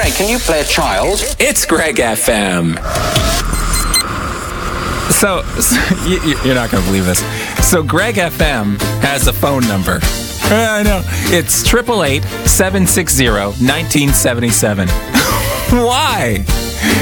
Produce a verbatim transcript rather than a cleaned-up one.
Hey, can you play a child? It's Greg F M. So, so you, you're not going to believe this. So Greg F M has a phone number. I know. It's eight eight eight, seven six zero, one nine seven seven. Why?